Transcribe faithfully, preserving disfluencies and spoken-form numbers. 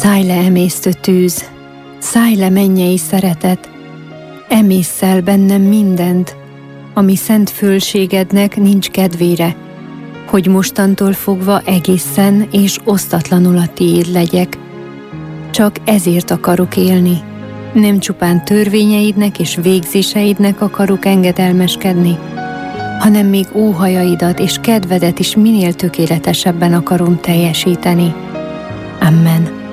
Szállj le emésztő tűz, szállj le mennyei szeretet, emészel bennem mindent, ami szent fölségednek nincs kedvére, hogy mostantól fogva egészen és osztatlanul a tiéd legyek. Csak ezért akarok élni, nem csupán törvényeidnek és végzéseidnek akarok engedelmeskedni, hanem még óhajaidat és kedvedet is minél tökéletesebben akarom teljesíteni. Amen.